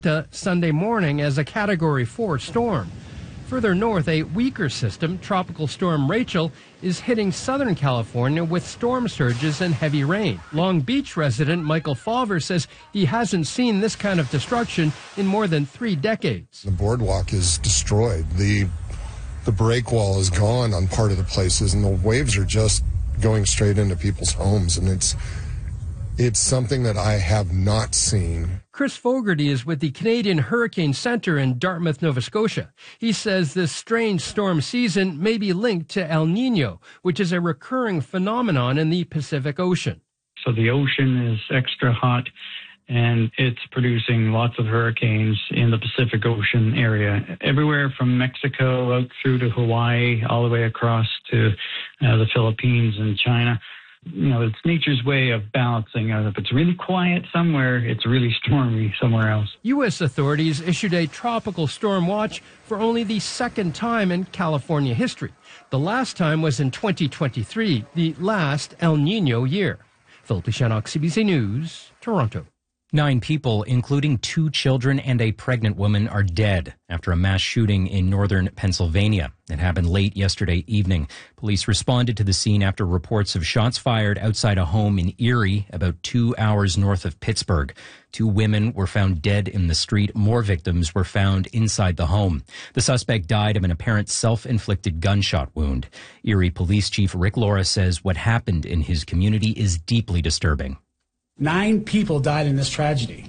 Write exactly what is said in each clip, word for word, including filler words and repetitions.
to Sunday morning as a Category four storm. Further north, a weaker system, Tropical Storm Rachel, is hitting Southern California with storm surges and heavy rain. Long Beach resident Michael Falver says he hasn't seen this kind of destruction in more than three decades. The boardwalk is destroyed. The the break wall is gone on part of the places, and the waves are just going straight into people's homes, and it's it's something that I have not seen. Chris Fogarty is with the Canadian Hurricane Center in Dartmouth, Nova Scotia. He says this strange storm season may be linked to El Nino, which is a recurring phenomenon in the Pacific Ocean. So the ocean is extra hot, and it's producing lots of hurricanes in the Pacific Ocean area, everywhere from Mexico out through to Hawaii, all the way across to uh, the Philippines and China. You know, it's nature's way of balancing. Uh, if it's really quiet somewhere, it's really stormy somewhere else. U S authorities issued a tropical storm watch for only the second time in California history. The last time was in twenty twenty-three, the last El Nino year. Philip Shannock, C B C News, Toronto. Nine people, including two children and a pregnant woman, are dead after a mass shooting in northern Pennsylvania. It happened late yesterday evening. Police responded to the scene after reports of shots fired outside a home in Erie, about two hours north of Pittsburgh. Two women were found dead in the street. More victims were found inside the home. The suspect died of an apparent self-inflicted gunshot wound. Erie Police Chief Rick Laura says what happened in his community is deeply disturbing. Nine people died in this tragedy.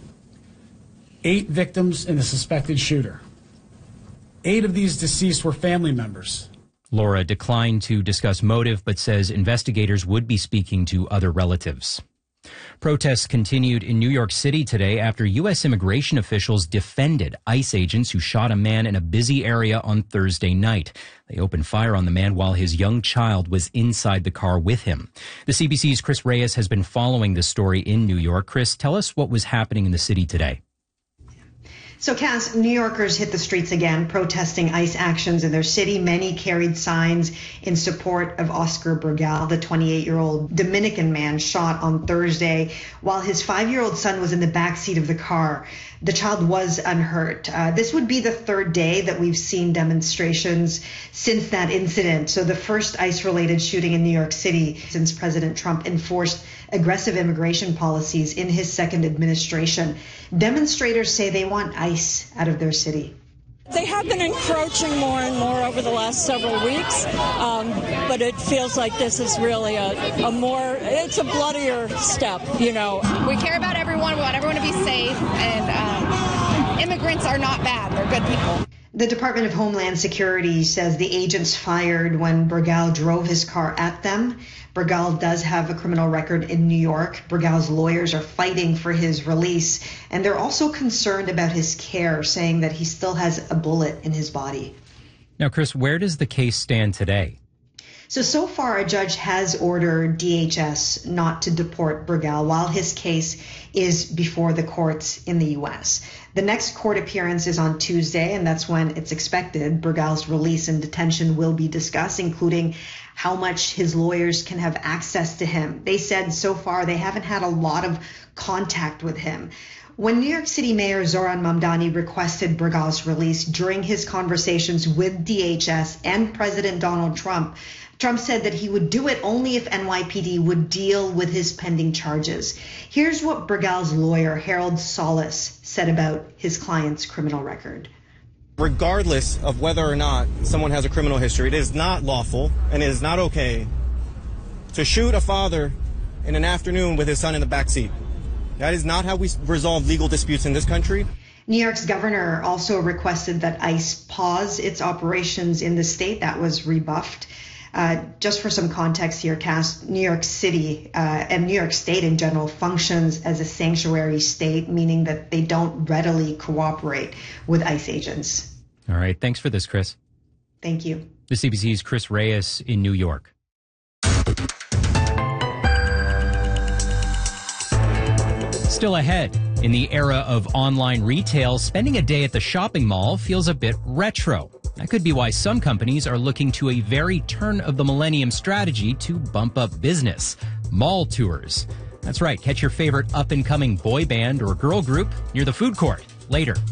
Eight victims and the suspected shooter. Eight of these deceased were family members. Laura declined to discuss motive, but says investigators would be speaking to other relatives. Protests continued in New York City today after U S immigration officials defended ICE agents who shot a man in a busy area on Thursday night. They opened fire on the man while his young child was inside the car with him. The C B C's Chris Reyes has been following this story in New York. Chris, tell us what was happening in the city today. So, Cass, New Yorkers hit the streets again, protesting ICE actions in their city. Many carried signs in support of Oscar Burgal, the twenty-eight-year-old Dominican man shot on Thursday while his five-year-old son was in the backseat of the car. The child was unhurt. Uh, this would be the third day that we've seen demonstrations since that incident. So the first ICE-related shooting in New York City since President Trump enforced aggressive immigration policies in his second administration. Demonstrators say they want ICE out of their city. They have been encroaching more and more over the last several weeks, um, but it feels like this is really a, a more, it's a bloodier step, you know. We care about everyone. We want everyone to be safe, and um, immigrants are not bad. They're good people. The Department of Homeland Security says the agents fired when Burgal drove his car at them. Burgal does have a criminal record in New York. Burgal's lawyers are fighting for his release, and they're also concerned about his care, saying that he still has a bullet in his body. Now, Chris, where does the case stand today? So, so far, a judge has ordered D H S not to deport Burgal while his case is before the courts in the U S. The next court appearance is on Tuesday, and that's when it's expected Burgal's release and detention will be discussed, including how much his lawyers can have access to him. They said so far they haven't had a lot of contact with him. When New York City Mayor Zoran Mamdani requested Burgal's release during his conversations with D H S and President Donald Trump, Trump said that he would do it only if N Y P D would deal with his pending charges. Here's what Burgal's lawyer, Harold Solis, said about his client's criminal record. Regardless of whether or not someone has a criminal history, it is not lawful and it is not okay to shoot a father in an afternoon with his son in the backseat. That is not how we resolve legal disputes in this country. New York's governor also requested that ICE pause its operations in the state. That was rebuffed. Uh, just for some context here, Cass, New York City uh, and New York State in general functions as a sanctuary state, meaning that they don't readily cooperate with ICE agents. All right. Thanks for this, Chris. Thank you. The C B C's Chris Reyes in New York. Still ahead. In the era of online retail, spending a day at the shopping mall feels a bit retro. That could be why some companies are looking to a very turn-of-the-millennium strategy to bump up business. Mall tours. That's right. Catch your favorite up-and-coming boy band or girl group near the food court. later.